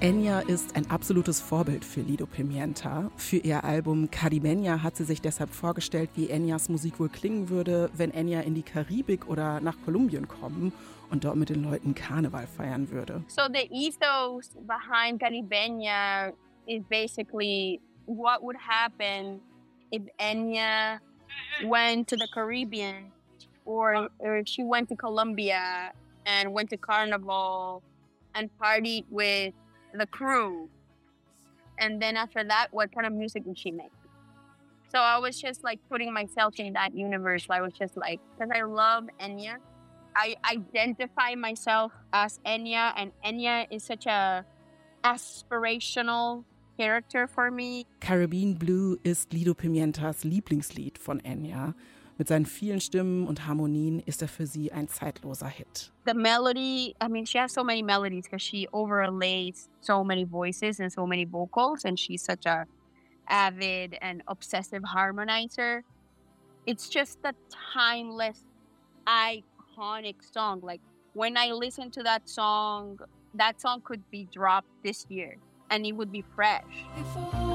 Enya ist ein absolutes Vorbild für Lido Pimienta. Für ihr Album Caribeña hat sie sich deshalb vorgestellt, wie Enyas Musik wohl klingen würde, wenn Enya in die Karibik oder nach Kolumbien kommen und dort mit den Leuten Karneval feiern würde. So the ethos behind Caribeña is basically what would happen if Enya went to the Caribbean or she went to Colombia and went to Carnival and partied with the crew. And then after that, what kind of music would she make? So I was just like putting myself in that universe. I was just like, because I love Enya. I identify myself as Enya, and Enya is such a aspirational character for me. Caribbean Blue ist Lido Pimientas Lieblingslied von Enya. Mit seinen vielen Stimmen und Harmonien ist er für sie ein zeitloser Hit. The melody, I mean, she has so many melodies because she overlays so many voices and so many vocals, and she's such a avid and obsessive harmonizer. It's just a timeless, iconic song. Like, when I listen to that song could be dropped this year, and it would be fresh.